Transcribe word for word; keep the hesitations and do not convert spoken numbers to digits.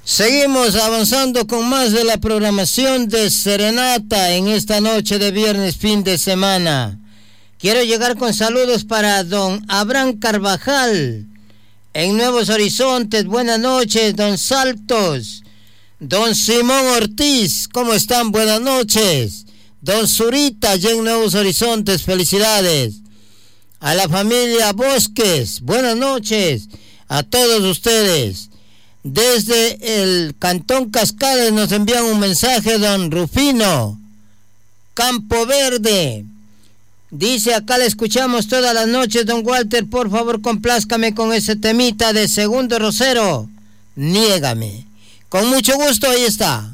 Seguimos avanzando con más de la programación de Serenata en esta noche de viernes, fin de semana. Quiero llegar con saludos para don Abraham Carvajal en Nuevos Horizontes. Buenas noches, don Saltos. Don Simón Ortiz, ¿cómo están? Buenas noches. Don Zurita, allá en Nuevos Horizontes, felicidades. A la familia Bosques, buenas noches a todos ustedes. Desde el Cantón Cascades nos envían un mensaje don Rufino Campo Verde. Dice, acá le escuchamos todas las noches, don Walter, por favor complázcame con ese temita de Segundo Rosero, Niégame. Con mucho gusto, ahí está.